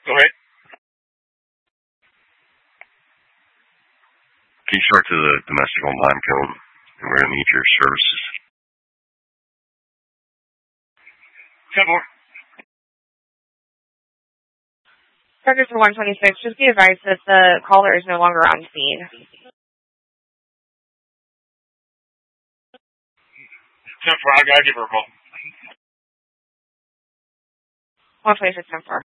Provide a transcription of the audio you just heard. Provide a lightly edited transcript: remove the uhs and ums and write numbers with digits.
Go ahead. Can you start to the domestic on Limecombe? And we're going to need your services. 10-4. Charges for 126, just be advised that the caller is no longer on scene. 10-4, I gotta give her a call. 126, 10-4.